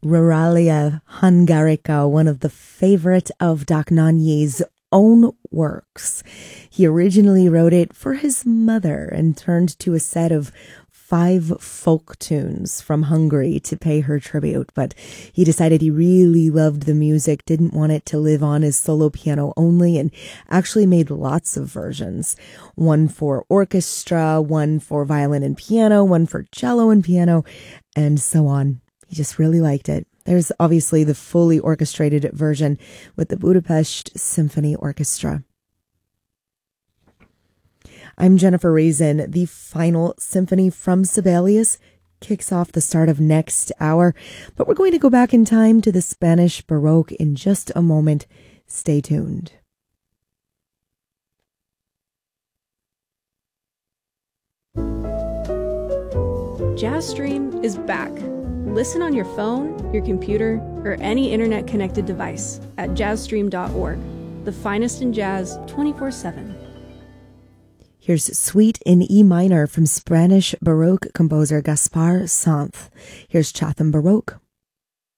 Ruralia Hungarica, one of the favorite of Dohnányi's own works. He originally wrote it for his mother and turned to a set of 5 folk tunes from Hungary to pay her tribute, but he decided he really loved the music, didn't want it to live on his solo piano only, and actually made lots of versions. One for orchestra, one for violin and piano, one for cello and piano, and so on. He just really liked it. There's obviously the fully orchestrated version with the Budapest Symphony Orchestra. I'm Jennifer Raisin. The final symphony from Sibelius kicks off the start of next hour, but we're going to go back in time to the Spanish Baroque in just a moment. Stay tuned. JazzStream is back. Listen on your phone, your computer, or any internet-connected device at jazzstream.org. The finest in jazz 24/7. Here's Suite in E minor from Spanish Baroque composer Gaspar Sanz. Here's Chatham Baroque